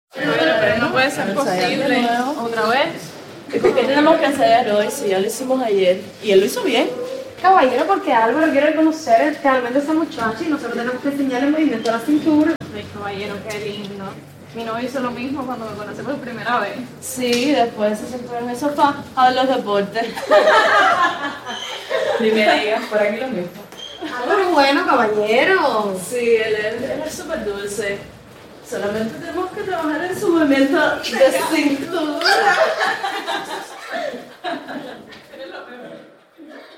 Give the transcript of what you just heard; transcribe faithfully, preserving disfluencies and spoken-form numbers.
Bueno, pero no puede ser posible. ¿Otra vez? ¿Y por qué tenemos que ensayar hoy si ya lo hicimos ayer? Y él lo hizo bien. Caballero, porque Álvaro quiere reconocer realmente a esa muchacha y nosotros tenemos que enseñarle el movimiento de la cintura. Ay, caballero, qué lindo. Mi novio hizo lo mismo cuando me conocí por primera vez. Sí, después se sentó en el sofá a ver los deportes. Primera amiga, por aquí lo mismo. Álvaro es bueno, caballero. Sí, él es él es súper dulce. Solamente tenemos que trabajar en su movimiento de cintura.